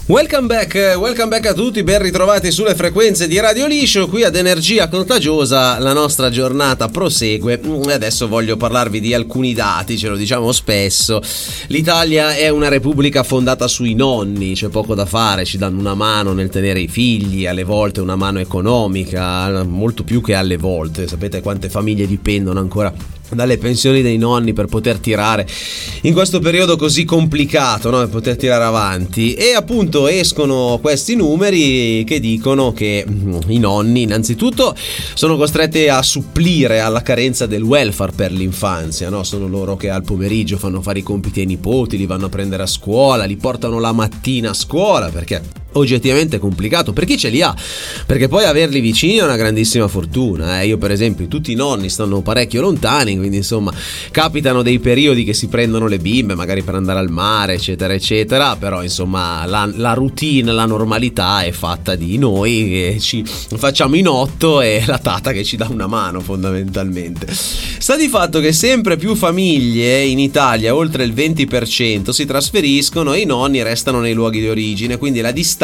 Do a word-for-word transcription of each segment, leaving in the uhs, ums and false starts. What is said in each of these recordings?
Welcome back, welcome back a tutti, ben ritrovati sulle frequenze di Radio Liscio, qui ad Energia Contagiosa. La nostra giornata prosegue e adesso voglio parlarvi di alcuni dati, ce lo diciamo spesso. L'Italia è una repubblica fondata sui nonni, c'è poco da fare, ci danno una mano nel tenere i figli, alle volte una mano economica, molto più che alle volte. Sapete quante famiglie dipendono ancora dalle pensioni dei nonni per poter tirare in questo periodo così complicato, no? Per poter tirare avanti. E appunto escono questi numeri che dicono che i nonni innanzitutto sono costretti a supplire alla carenza del welfare per l'infanzia, no? Sono loro che al pomeriggio fanno fare i compiti ai nipoti, li vanno a prendere a scuola, li portano la mattina a scuola, perché oggettivamente è complicato per chi ce li ha, perché poi averli vicini è una grandissima fortuna, eh. Io per esempio, tutti i nonni stanno parecchio lontani, quindi insomma capitano dei periodi che si prendono le bimbe magari per andare al mare eccetera eccetera, però insomma la, la routine, la normalità è fatta di noi che ci facciamo in otto e la tata che ci dà una mano fondamentalmente. Sta di fatto che sempre più famiglie in Italia, oltre il venti per cento, si trasferiscono e i nonni restano nei luoghi di origine, quindi la distanza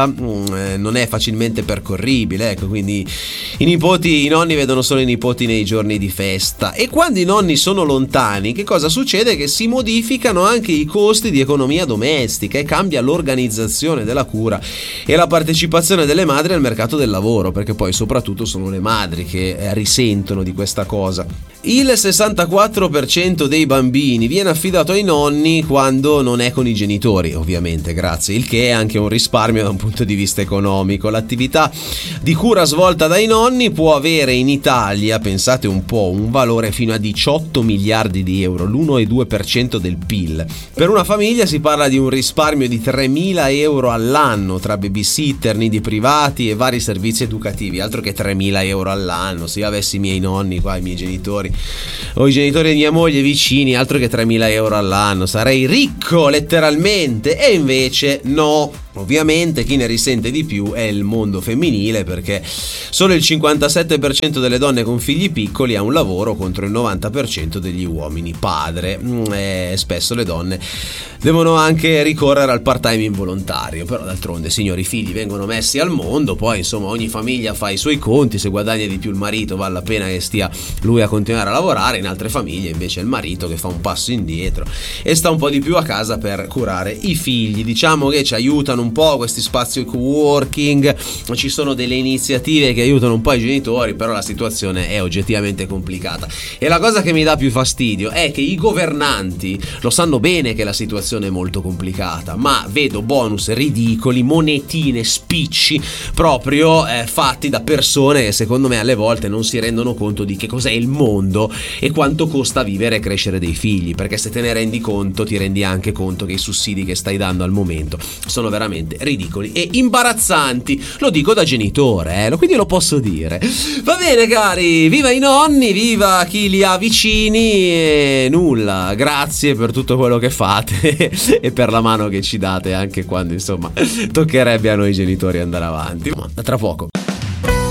Mm, non è facilmente percorribile, ecco, quindi i nipoti, i nonni vedono solo i nipoti nei giorni di festa. E quando i nonni sono lontani, che cosa succede? Che si modificano anche i costi di economia domestica e cambia l'organizzazione della cura e la partecipazione delle madri al mercato del lavoro, perché poi soprattutto sono le madri che risentono di questa cosa. Il sessantaquattro per cento dei bambini viene affidato ai nonni quando non è con i genitori, ovviamente, grazie, il che è anche un risparmio da un punto di vista economico. L'attività di cura svolta dai nonni può avere in Italia, pensate un po', un valore fino a diciotto miliardi di euro, l'uno virgola due per cento del P I L. Per una famiglia si parla di un risparmio di tremila euro all'anno tra babysitter, nidi privati e vari servizi educativi, altro che tremila euro all'anno. Se io avessi i miei nonni qua, i miei genitori o i genitori di mia moglie vicini, altro che tremila euro all'anno, sarei ricco letteralmente. E invece no. Ovviamente chi ne risente di più è il mondo femminile, perché solo il cinquantasette per cento delle donne con figli piccoli ha un lavoro contro il novanta per cento degli uomini padre, e spesso le donne devono anche ricorrere al part-time involontario, però d'altronde, signori, i figli vengono messi al mondo, poi insomma ogni famiglia fa i suoi conti, se guadagna di più il marito vale la pena che stia lui a continuare a lavorare, in altre famiglie invece è il marito che fa un passo indietro e sta un po' di più a casa per curare i figli. Diciamo che ci aiutano un po' questi spazi co-working, ci sono delle iniziative che aiutano un po' i genitori, però la situazione è oggettivamente complicata. E la cosa che mi dà più fastidio è che i governanti lo sanno bene che la situazione è molto complicata, ma vedo bonus ridicoli, monetine, spicci proprio eh, fatti da persone che secondo me alle volte non si rendono conto di che cos'è il mondo e quanto costa vivere e crescere dei figli, perché se te ne rendi conto ti rendi anche conto che i sussidi che stai dando al momento sono veramente ridicoli e imbarazzanti. Lo dico da genitore, eh, quindi lo posso dire. Va bene cari, viva i nonni, viva chi li ha vicini e nulla, grazie per tutto quello che fate e per la mano che ci date anche quando insomma toccherebbe a noi genitori andare avanti. Ma tra poco.